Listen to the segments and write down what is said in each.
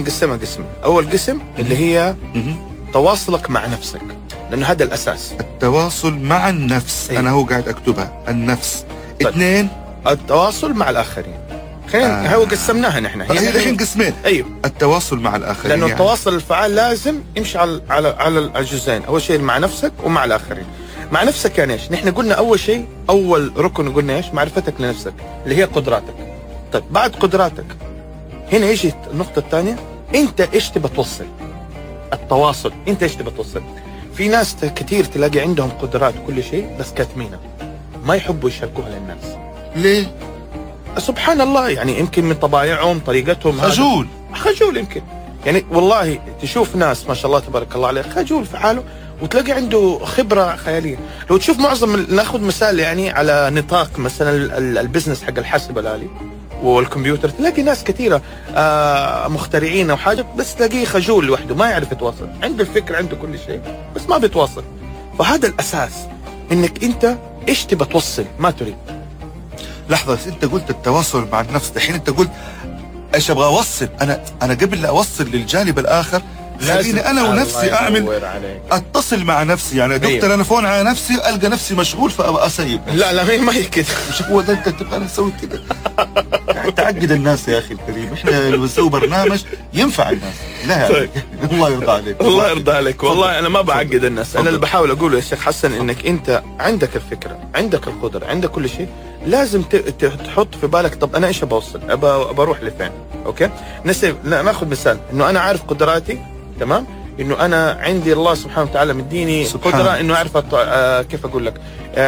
نقسمها قسم. اول قسم اللي هي تواصلك مع نفسك، لانه هذا الاساس. التواصل مع النفس. انا هو قاعد اكتبها النفس. طيب. 2 التواصل مع الاخرين. خلينا هو قسمناها نحن، هي الحين قسمين. ايوه، التواصل مع الاخرين، لانه يعني التواصل الفعال لازم يمشي على الجزئين. اول شيء مع نفسك ومع الاخرين. مع نفسك يعني ايش؟ نحن قلنا اول شيء، اول ركن قلنا ايش؟ معرفتك لنفسك اللي هي قدراتك. طيب بعد قدراتك هنا يجي النقطة الثانية، انت ايش تبى توصل؟ التواصل، انت ايش تبى توصل؟ في ناس كثير تلاقي عندهم قدرات كل شيء بس كاتمينها، ما يحبوا يشاركوها للناس. ليه؟ سبحان الله، يعني يمكن من طبايعهم، طريقتهم، خجول يمكن. يعني والله تشوف ناس ما شاء الله تبارك الله عليه خجول في حاله، وتلاقي عنده خبرة خيالية. لو تشوف ناخذ مثال يعني على نطاق مثلا البزنس حق الحاسب الآلي والكمبيوتر، تلاقي ناس كثيرة مخترعين أو حاجة، بس تلاقيه خجول لوحده ما يعرف يتواصل. عنده الفكرة، عنده كل شيء، بس ما بيتواصل. فهذا الأساس، إنك أنت إيش تبى توصل، ما تريد. لحظة، انت قلت التواصل مع النفس، الحين انت قلت ايش ابغى اوصل. انا قبل لا اوصل للجانب الاخر خليني انا ونفسي اعمل، اتصل مع نفسي. يعني ادق تليفون على نفسي القى نفسي مشغول فابقى اسيب. لا ما هي كده. مش هو ده انت تبغى نسوي كده؟ يعني تعقد الناس يا اخي الكريم. احنا بنسوي برنامج ينفع الناس. لا طيب. الله يرضى عليك. الله يرضى عليك. والله انا ما بعقد الناس. انا اللي بحاول اقوله يا شيخ حسن، انك انت عندك الفكره، عندك القدره، عندك كل شيء، لازم تحط في بالك طب انا ايش بوصل، بروح لفين. اوكي، ناخذ مثال انه انا عارف قدراتي، تمام، انه انا عندي الله سبحانه وتعالى مديني قدره انه اعرف كيف اقول لك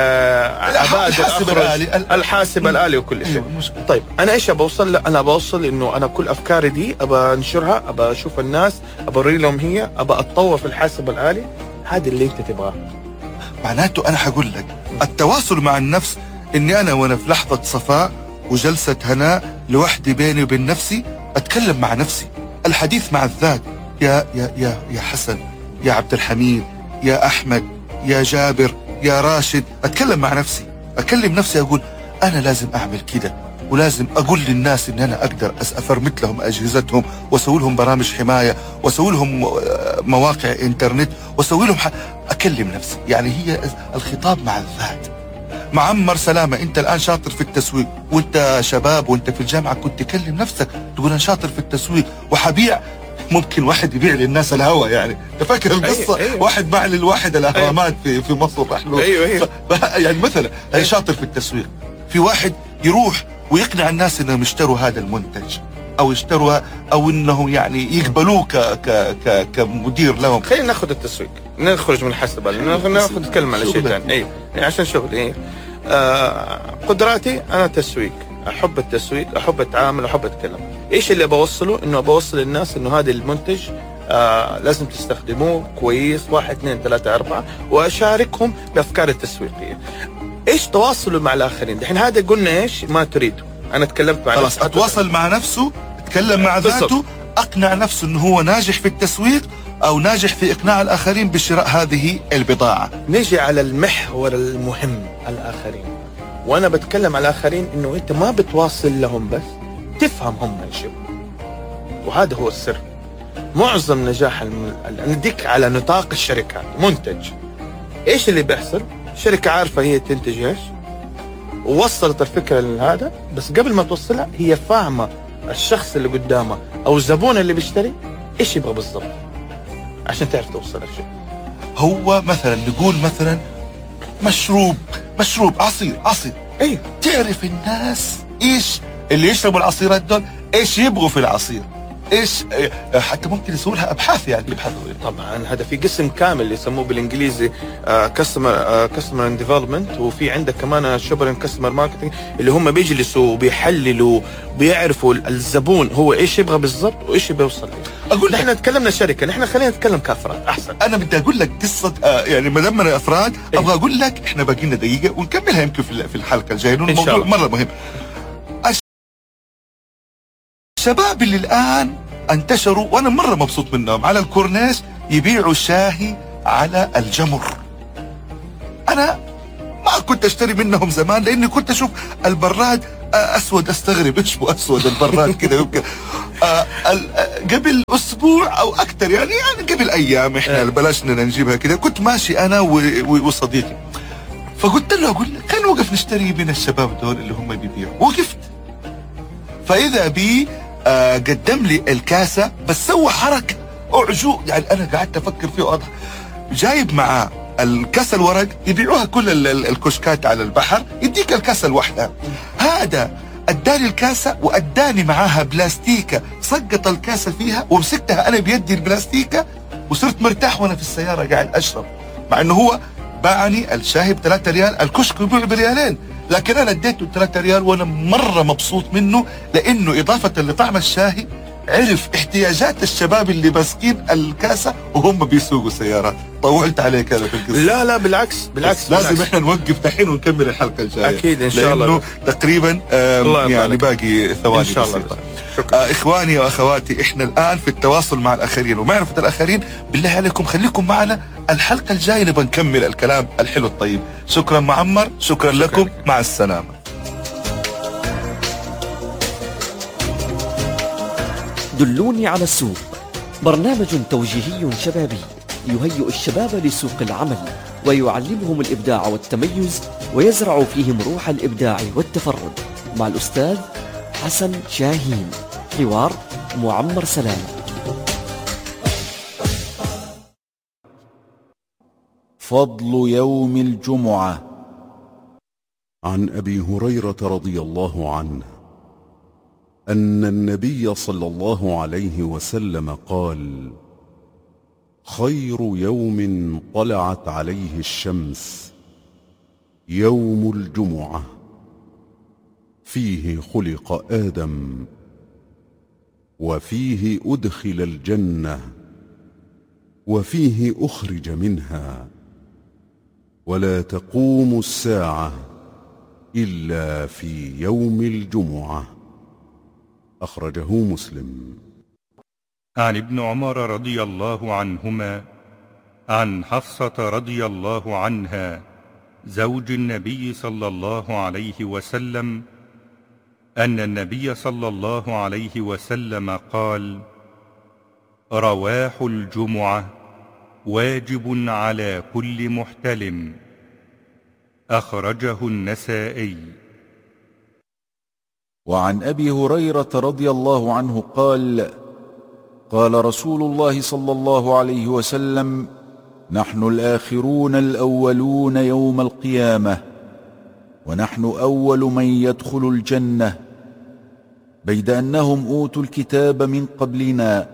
الحاسب الآلي وكل شيء. طيب انا ايش بوصل؟ لا انا بوصل انه انا كل افكاري دي ابى انشرها، ابى اشوف الناس، ابى اوري لهم هي، ابى اتطور في الحاسب الآلي. هذا اللي انت تبغاه. معناته انا حقول لك التواصل مع النفس اني انا وانا في لحظه صفاء وجلسه هناء لوحدي بيني وبين نفسي اتكلم مع نفسي، الحديث مع الذات. يا حسن، يا عبد الحميد، يا احمد، يا جابر، يا راشد، اتكلم مع نفسي، اكلم نفسي، اقول انا لازم اعمل كده، ولازم اقول للناس ان انا اقدر افرمت لهم اجهزتهم واسوي لهم برامج حمايه واسوي لهم مواقع انترنت واسوي لهم اكلم نفسي. يعني هي الخطاب مع الذات. معمر سلامة، انت الان شاطر في التسويق، وانت شباب وانت في الجامعه كنت تكلم نفسك تقول انا شاطر في التسويق وحبيع. ممكن واحد يبيع للناس الهواء، يعني انت فاكر القصه؟ واحد باع للواحد الاهرامات في مصر راح له. يعني مثلا هي شاطر في التسويق. في واحد يروح ويقنع الناس انهم يشتروا هذا المنتج او يشتروا او انه يعني يقبلوه كمدير لهم. خلينا ناخذ التسويق، نخرج من الحسبه، ناخذ نتكلم على شيء ثاني. يعني عشان شغلي قدراتي انا تسويق، احب التسويق، احب اتعامل، احب اتكلم. ايش اللي بوصله؟ انه بوصل للناس انه هذا المنتج لازم تستخدموه كويس، 1 2 3 4، واشاركهم بافكار التسويقيه. ايش تواصلوا مع الاخرين؟ دحين هذا قلنا ايش ما تريده. انا تكلمت مع خلاص، اتواصل مع نفسه، اتكلم مع ذاته، اقنع نفسه انه هو ناجح في التسويق او ناجح في اقناع الاخرين بشراء هذه البضاعه. نجي على المحور المهم، الاخرين. وانا بتكلم على الاخرين انه انت ما بتواصل لهم بس، تفهم هم ايش يبغوا. وهذا هو السر. معظم نجاح نديك على نطاق الشركات، منتج ايش اللي بيحصل؟ شركه عارفه هي تنتج ايش، ووصلت الفكره لهذا، بس قبل ما توصلها هي فاهمه الشخص اللي قدامها او الزبون اللي بيشتري ايش يبغى بالضبط عشان تعرف توصل الشيء. هو مثلا نقول مثلا مشروب عصير. ايوه، تعرف الناس ايش اللي يشربوا العصيرات دول ايش يبغوا في العصير، ايش حتى ممكن يسووا لها ابحاث، يعني يبحثوا. طبعا هذا في قسم كامل يسموه بالانجليزي كاستمر اند ديفلوبمنت، وفي عندك كمان شوبر كاستمر ماركتنج، اللي هم بيجلسوا وبيحللوا، بيعرفوا الزبون هو ايش يبغى بالضبط وايش بيوصل له. اقول احنا تكلمنا شركه، نحن خلينا نتكلم كافراد احسن. انا بدي اقول لك قصه يعني ما دامنا افراد ابغى اقول لك احنا باقي لنا دقيقه ونكملها يمكن في الحلقه الجايه، لانه الموضوع مره مهم. الشباب اللي الآن انتشروا وأنا مرة مبسوط منهم على الكورنيش يبيعوا شاهي على الجمر. أنا ما كنت أشتري منهم زمان لأني كنت أشوف البراد أسود، أستغرب إيش مو أسود البراد كده يمكن. قبل أسبوع أو أكثر يعني قبل أيام، إحنا بلشنا نجيبها كده. كنت ماشي أنا وصديقي، فقلت له أقول لك خلينا نوقف نشتري من الشباب دول اللي هم بيبيعوا. وقفت، فإذا بي قدم لي الكاسة، بس سوى حركة أعجوب يعني. أنا قعدت أفكر فيه وأضحك. جايب معاه الكاسة الورق يبيعوها كل الكشكات على البحر، يديك الكاسة الواحدة. هذا اداني الكاسة واداني معاها بلاستيكة، سقط الكاسة فيها ومسكتها انا بيدي البلاستيكة، وصرت مرتاح وانا في السيارة قاعد اشرب، مع انه هو باعني الشاي ب3 ريال، الكشك يبيع ب2، لكن انا اديته 3 ريال وانا مرة مبسوط منه، لانه اضافة لطعم الشاي عرف احتياجات الشباب اللي ماسكين الكاسة وهم بيسوقوا سيارات. طولت عليك انا في القصة. لا بالعكس لازم احنا نوقف دحين ونكمل الحلقة الجاية اكيد ان شاء الله، لانه تقريبا يعني باقي ثواني ان شاء الله. اخواني واخواتي، احنا الان في التواصل مع الاخرين ومعرفة الاخرين. بالله عليكم خليكم معنا الحلقة الجاية نبغى نكمل الكلام الحلو الطيب. شكرا معمر، شكرا لكم، مع السلامة. دلوني على السوق، برنامج توجيهي شبابي يهيئ الشباب لسوق العمل ويعلمهم الإبداع والتميز ويزرع فيهم روح الإبداع والتفرد، مع الأستاذ حسن شاهين. حوار معمر سلام. فضل يوم الجمعة. عن أبي هريرة رضي الله عنه أن النبي صلى الله عليه وسلم قال: خير يوم طلعت عليه الشمس يوم الجمعة، فيه خلق آدم، وفيه أدخل الجنة، وفيه أخرج منها، ولا تقوم الساعة إلا في يوم الجمعة. أخرجه مسلم. عن ابن عمر رضي الله عنهما عن حفصة رضي الله عنها زوج النبي صلى الله عليه وسلم أن النبي صلى الله عليه وسلم قال: رواح الجمعة واجب على كل محتلم. أخرجه النسائي. وعن أبي هريرة رضي الله عنه قال: قال رسول الله صلى الله عليه وسلم: نحن الآخرون الأولون يوم القيامة، ونحن أول من يدخل الجنة، بيد أنهم أوتوا الكتاب من قبلنا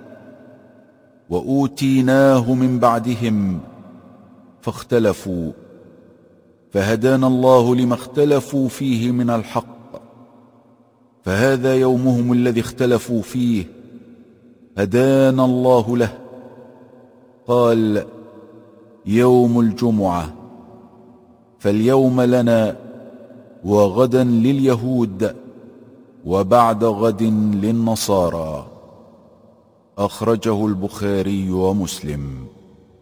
وأوتيناه من بعدهم فاختلفوا، فهدانا الله لما اختلفوا فيه من الحق، فهذا يومهم الذي اختلفوا فيه، هدانا الله له. قال: يوم الجمعة، فاليوم لنا، وغدا لليهود، وبعد غد للنصارى. أخرجه البخاري ومسلم.